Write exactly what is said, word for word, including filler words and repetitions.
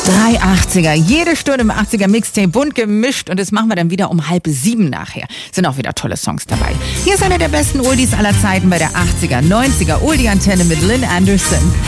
Drei achtziger, jede Stunde im achtziger Mixtape, bunt gemischt, und das machen wir dann wieder um halb sieben nachher. Sind auch wieder tolle Songs dabei. Hier ist einer der besten Oldies aller Zeiten bei der achtziger, neunziger Oldie-Antenne mit Lynn Anderson.